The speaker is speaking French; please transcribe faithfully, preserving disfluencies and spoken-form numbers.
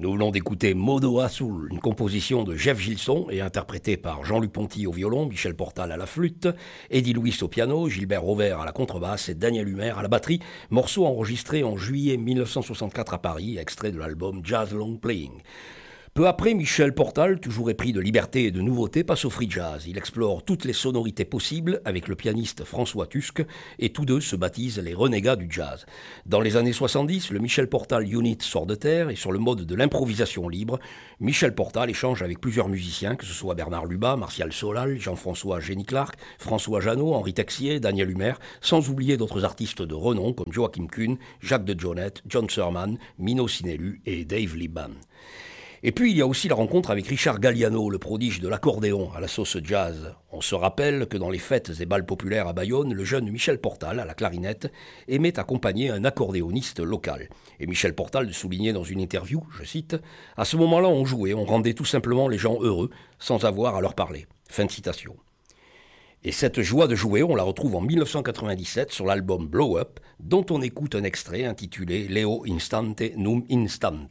Nous venons d'écouter Modo Azul, une composition de Jeff Gilson et interprétée par Jean-Luc Ponty au violon, Michel Portal à la flûte, Eddie Louis au piano, Gilbert Rover à la contrebasse et Daniel Humer à la batterie, morceau enregistré en juillet mille neuf cent soixante-quatre à Paris, extrait de l'album Jazz Long Playing. Peu après, Michel Portal, toujours épris de liberté et de nouveauté, passe au free jazz. Il explore toutes les sonorités possibles avec le pianiste François Tusk et tous deux se baptisent les renégats du jazz. Dans les années soixante-dix, le Michel Portal Unit sort de terre et sur le mode de l'improvisation libre, Michel Portal échange avec plusieurs musiciens, que ce soit Bernard Lubat, Martial Solal, Jean-François Génie Clark, François Janot, Henri Texier, Daniel Humer, sans oublier d'autres artistes de renom comme Joachim Kuhn, Jacques de Jonette, John Surman, Mino Sinelu et Dave Liban. Et puis il y a aussi la rencontre avec Richard Galliano, le prodige de l'accordéon à la sauce jazz. On se rappelle que dans les fêtes et bals populaires à Bayonne, le jeune Michel Portal, à la clarinette, aimait accompagner un accordéoniste local. Et Michel Portal soulignait dans une interview, je cite, « À ce moment-là, on jouait, on rendait tout simplement les gens heureux, sans avoir à leur parler. » Fin de citation. Et cette joie de jouer, on la retrouve en dix-neuf cent quatre-vingt-dix-sept sur l'album Blow Up, dont on écoute un extrait intitulé « Leo Instante Num Instante ».